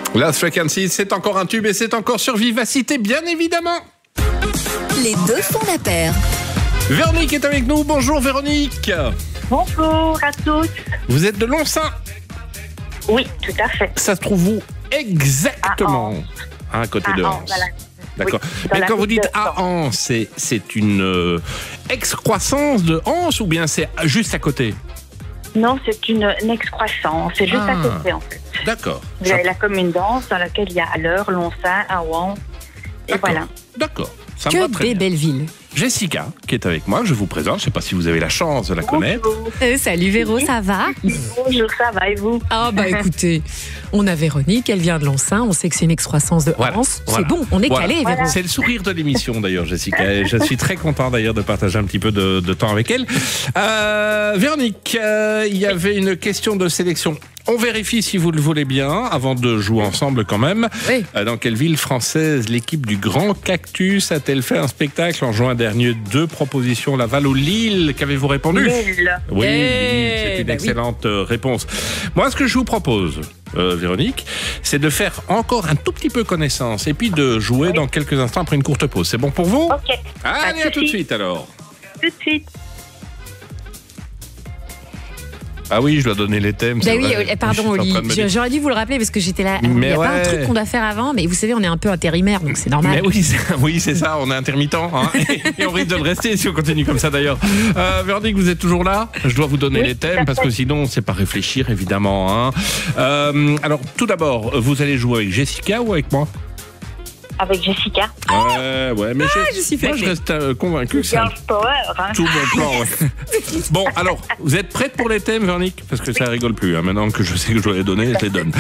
Last Frequency, c'est encore un tube et c'est encore sur Vivacité, bien évidemment. Les deux font la paire. Véronique est avec nous. Bonjour Véronique. Bonjour à tous. Vous êtes de Lonsin. Oui, tout à fait. Ça se trouve où exactement? À côté de Anse. Voilà. D'accord. Oui, mais quand vous dites à Anse, c'est une excroissance de Anse ou bien c'est juste à côté? Non, c'est une excroissance. C'est juste à côté, en fait. D'accord. Vous avez la commune d'Anse dans laquelle il y a Alleur, Lonsin, Aouan. Et voilà. D'accord. Ça me va Que très des bien. belles villes. Jessica, qui est avec moi, je vous présente. Je ne sais pas si vous avez la chance de la connaître. Bonjour. Salut Véro, ça va? Bonjour, ça va et vous? Ah bah écoutez, on a Véronique, elle vient de Lonsin, on sait que c'est une excroissance de Voilà, Anse. voilà. C'est bon, on est Voilà. calé Véro. C'est le sourire de l'émission d'ailleurs, Jessica. Et je suis très content d'ailleurs de partager un petit peu de temps avec elle. Véronique, il y avait une question de sélection. On vérifie si vous le voulez bien, avant de jouer ensemble quand même. Oui. Dans quelle ville française l'équipe du Grand Cactus a-t-elle fait un spectacle en juin dernier? 2 propositions, Laval ou Lille. Qu'avez-vous répondu? Lille. Oui, Eh, c'est une bah oui. excellente réponse. Moi, ce que je vous propose, Véronique, c'est de faire encore un tout petit peu connaissance et puis de jouer dans quelques instants après une courte pause. C'est bon pour vous? Ok. Allez, Pas à tout de suite alors. Tout de suite. Ah oui, je dois donner les thèmes. Bah c'est oui, vrai. pardon Je suis en Oli, train de me dire- j'aurais dû vous le rappeler parce que j'étais là. Il Mais y a pas un ouais. truc qu'on doit faire avant, mais vous savez, on est un peu intérimaire, donc c'est normal. Mais oui, c'est ça, on est intermittent. Hein, et on risque de le rester si on continue comme ça d'ailleurs. Véronique, vous êtes toujours là? Je dois vous donner Oui, les tout à thèmes parce fait. que sinon, c'est pas réfléchir évidemment. Hein. Alors, tout d'abord, vous allez jouer avec Jessica ou avec moi? Avec Jessica. Ouais, mais je suis moi, flatté. je reste convaincu que c'est un Girl Power, hein. tout bon plan. Ouais. Bon, alors, vous êtes prête pour les thèmes, Véronique? Parce que ça rigole plus. Hein. Maintenant que je sais que je dois les donner, je les donne.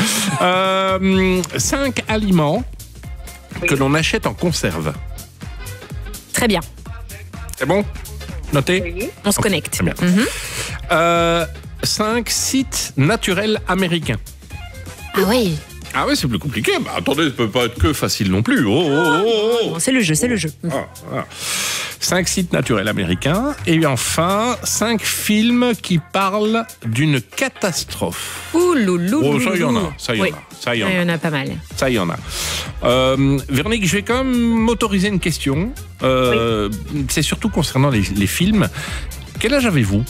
5 aliments que l'on achète en conserve. Très bien, C'est bon? Notez? Oui. on se connecte. Très bien. Mhm. 5 sites naturels américains. Ah oui, Ah oui, c'est plus compliqué. Bah, attendez, ça peut pas être que facile non plus. Oh. c'est le jeu, c'est le jeu. 5 sites naturels américains. Et enfin, 5 films qui parlent d'une catastrophe. Ouh loulou. Oh, ça y en a, ça y en Oui. a, ça y en Il y a, en a pas mal. ça y en a. Véronique, je vais quand même m'autoriser une question. C'est surtout concernant les films. Quel âge avez-vous?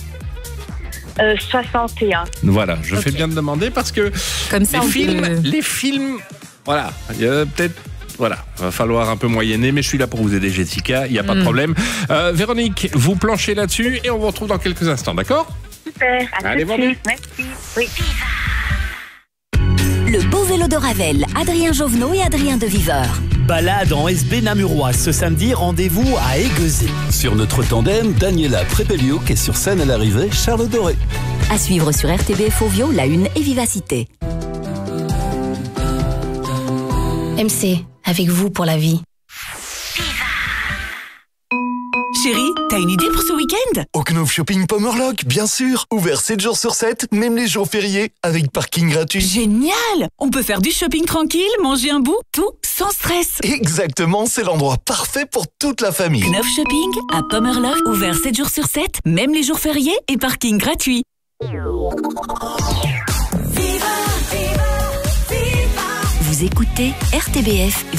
61. Voilà, je Ok. fais bien de demander parce que Comme ça, les films, voilà, il y a peut-être, voilà, va falloir un peu moyenner, mais je suis là pour vous aider, Jessica, il n'y a pas de problème. Véronique, vous planchez là-dessus et on vous retrouve dans quelques instants, d'accord? Super. À Allez, tout de Véronique. suite. Merci. Oui. Le beau vélo de Ravel, Adrien Jovenot et Adrien de Viveur. Balade en SB namurois ce samedi, rendez-vous à Aiguezé. Sur notre tandem, Daniela Prépeliouk est sur scène à l'arrivée, Charles Doré. À suivre sur RTBF Ovio, La Une et Vivacité. MC, avec vous pour la vie. Chérie, t'as une idée pour ce week-end? Au Knopf Shopping Pommerlock, bien sûr. Ouvert 7 jours sur 7, même les jours fériés, avec parking gratuit. Génial! On peut faire du shopping tranquille, manger un bout, tout sans stress. Exactement, c'est l'endroit parfait pour toute la famille. Knopf Shopping à Pommerloch, ouvert 7 jours sur 7, même les jours fériés et parking gratuit. Vous écoutez RTBF